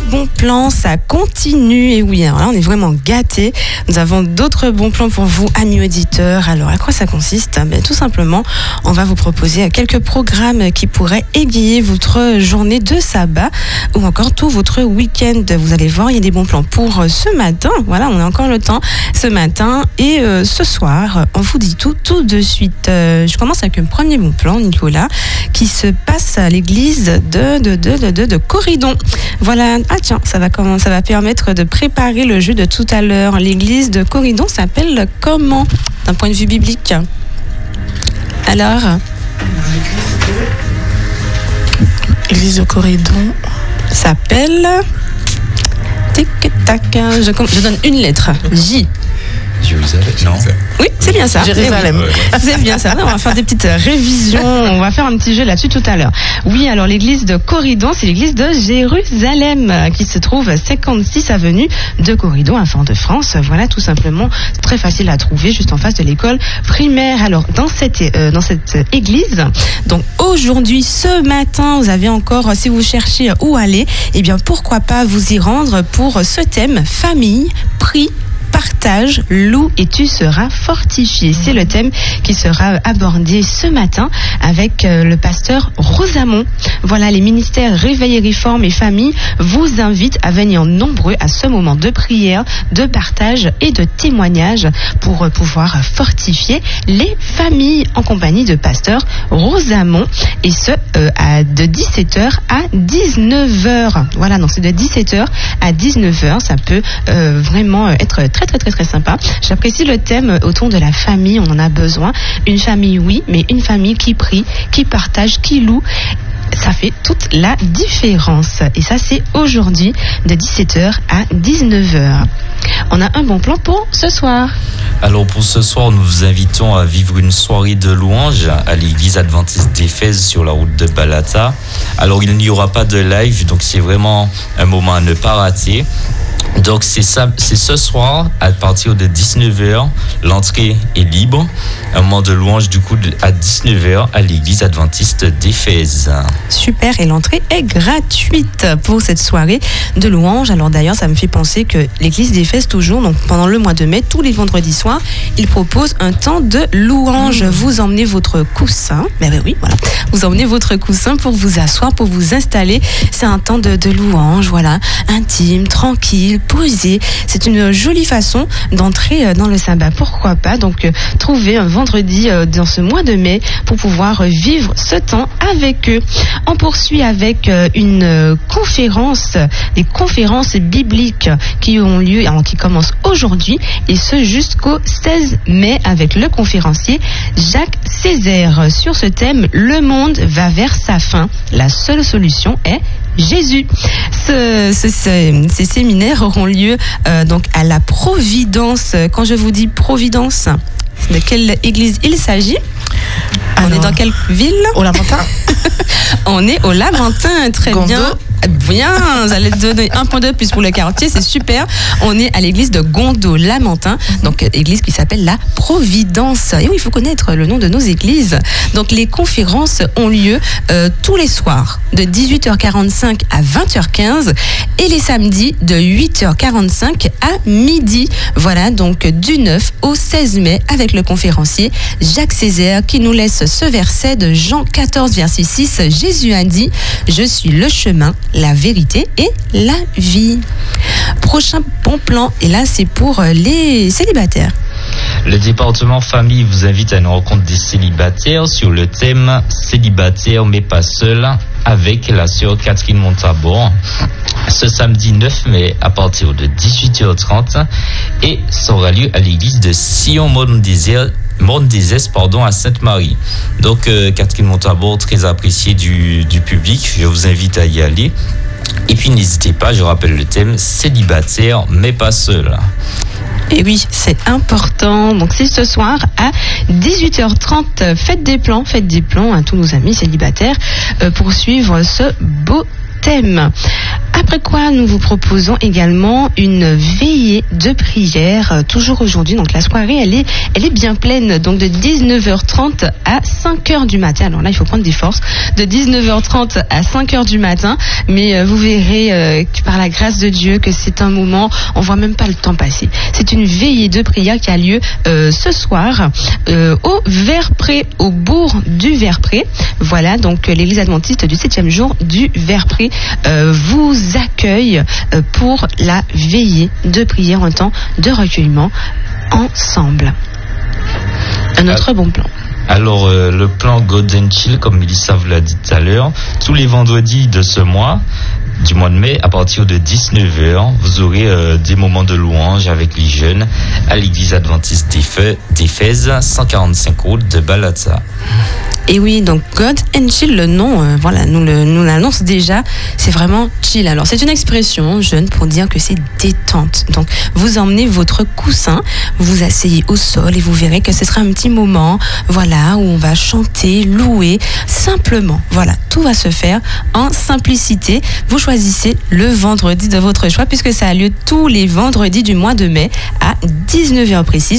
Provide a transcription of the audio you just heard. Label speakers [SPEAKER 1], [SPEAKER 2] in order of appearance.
[SPEAKER 1] bons plans, ça continue. Et oui, alors là, on est vraiment gâtés. Nous avons d'autres bons plans pour vous, amis auditeurs. Alors, à quoi ça consiste ? Tout simplement, on va vous proposer quelques programmes qui pourraient égayer votre journée de sabbat ou encore tout votre week-end. Vous allez voir, il y a des bons plans pour ce matin. Voilà, on a encore le temps ce matin et ce soir. On vous dit tout de suite. Je commence avec un premier bon plan, Nicolas, qui se passe à l'église de Corridon. Voilà. Ah tiens, ça va permettre de préparer le jeu de tout à l'heure. L'église de Corridon s'appelle comment d'un point de vue biblique ? Alors,
[SPEAKER 2] l'église de Corridon
[SPEAKER 1] s'appelle tic tac. Je donne une lettre. J.
[SPEAKER 3] Jérusalem, non ?
[SPEAKER 1] Oui, c'est bien ça.
[SPEAKER 2] Jérusalem.
[SPEAKER 1] C'est bien ça. On va faire des petites révisions. On va faire un petit jeu là-dessus tout à l'heure. Oui, alors l'église de Corridon, c'est l'église de Jérusalem qui se trouve 56 avenue de Corridon, à Fort-de-France. Voilà, tout simplement, très facile à trouver, juste en face de l'école primaire. Alors, dans cette église, donc aujourd'hui, ce matin, vous avez encore, si vous cherchez où aller, eh bien, pourquoi pas vous y rendre pour ce thème famille, prix, partage, loue et tu seras fortifié. C'est le thème qui sera abordé ce matin avec le pasteur Rosamond. Voilà, les ministères Réveil et Réforme et Famille vous invitent à venir nombreux à ce moment de prière, de partage et de témoignage pour pouvoir fortifier les familles en compagnie de pasteur Rosamond et ce de 17h à 19h. Voilà, donc c'est de 17h à 19h. Ça peut vraiment être très sympa. J'apprécie le thème autour de la famille, on en a besoin. Une famille, oui, mais une famille qui prie, qui partage, qui loue. Ça fait toute la différence. Et ça, c'est aujourd'hui de 17h à 19h. On a un bon plan pour ce soir.
[SPEAKER 3] Alors pour ce soir, nous vous invitons à vivre une soirée de louanges à l'église adventiste d'Éphèse sur la route de Balata. Alors il n'y aura pas de live, donc c'est vraiment un moment à ne pas rater. Donc c'est ce soir à partir de 19h, l'entrée est libre. Un moment de louange du coup à 19h à l'église adventiste d'Éphèse.
[SPEAKER 1] Super, et l'entrée est gratuite pour cette soirée de louange. Alors d'ailleurs, ça me fait penser que l'église d'Éphèse toujours, donc pendant le mois de mai, tous les vendredis soirs, ils proposent un temps de louange. Vous emmenez votre coussin, oui, voilà. Vous emmenez votre coussin pour vous asseoir, pour vous installer. C'est un temps de louange, voilà, intime, tranquille, posé. C'est une jolie façon d'entrer dans le sabbat. Pourquoi pas donc trouver un vendredi dans ce mois de mai pour pouvoir vivre ce temps avec eux. On poursuit avec une conférence, des conférences bibliques qui ont lieu, qui commencent aujourd'hui et ce jusqu'au 16 mai avec le conférencier Jacques Césaire sur ce thème « Le monde va vers sa fin. La seule solution est Jésus ». Ces séminaires auront lieu donc à la Providence. Quand je vous dis Providence, de quelle église il s'agit ? On est dans quelle ville ?
[SPEAKER 2] Au Lamentin.
[SPEAKER 1] On est au Lamentin, très
[SPEAKER 2] Gondo.
[SPEAKER 1] bien. Bien, vous allez donner un point de plus pour le quartier, c'est super. On est à l'église de Gondo-Lamentin, donc église qui s'appelle la Providence. Et oui, il faut connaître le nom de nos églises. Donc les conférences ont lieu tous les soirs de 18h45 à 20h15 et les samedis de 8h45 à midi. Voilà, donc du 9 au 16 mai avec le conférencier Jacques Césaire qui nous laisse ce verset de Jean 14, verset 6. Jésus a dit « Je suis le chemin, la vérité et la vie ». Prochain bon plan, et là c'est pour les célibataires.
[SPEAKER 3] Le département famille vous invite à une rencontre des célibataires sur le thème célibataire mais pas seul avec la sœur Catherine Montabor ce samedi 9 mai à partir de 18h30 et ça aura lieu à l'église de Sion-Morne-des-Esses à Sainte-Marie. Donc Catherine Montabor, très appréciée du public, je vous invite à y aller. Et puis n'hésitez pas, je rappelle le thème célibataire mais pas seul.
[SPEAKER 1] Et oui, c'est important. Donc c'est ce soir à 18h30. Faites des plans à tous nos amis célibataires pour suivre ce beau thème. Après quoi, nous vous proposons également une veillée de prière, toujours aujourd'hui. Donc la soirée, elle est bien pleine, donc de 19h30 à 5h du matin. Alors là, il faut prendre des forces, de 19h30 à 5h du matin. Mais vous verrez par la grâce de Dieu que c'est un moment, on voit même pas le temps passer. C'est une veillée de prière qui a lieu ce soir au Verpré, au bourg du Verpré. Voilà, donc l'église adventiste du 7e jour du Verpré vous accueille pour la veillée de prière, un temps de recueillement ensemble. Un autre bon plan.
[SPEAKER 3] Alors, le plan Golden Chill, comme Melissa vous l'a dit tout à l'heure, tous les vendredis de ce mois, du mois de mai, à partir de 19h, vous aurez des moments de louange avec les jeunes à l'église adventiste d'Éphèse, 145 route de Balatza.
[SPEAKER 1] Et oui, donc God and Chill, le nom, voilà, nous l'annonce déjà, c'est vraiment chill. Alors c'est une expression jeune pour dire que c'est détente. Donc vous emmenez votre coussin, vous vous asseyez au sol et vous verrez que ce sera un petit moment, voilà, où on va chanter, louer, simplement. Voilà, tout va se faire en simplicité. Vous choisissez le vendredi de votre choix puisque ça a lieu tous les vendredis du mois de mai à 19h précise.